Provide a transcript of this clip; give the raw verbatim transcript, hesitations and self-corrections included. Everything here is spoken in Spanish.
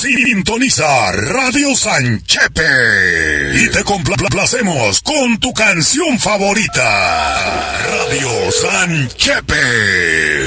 Sintoniza Radio Sanchepe y te complacemos con tu canción favorita. Radio Sanchepe.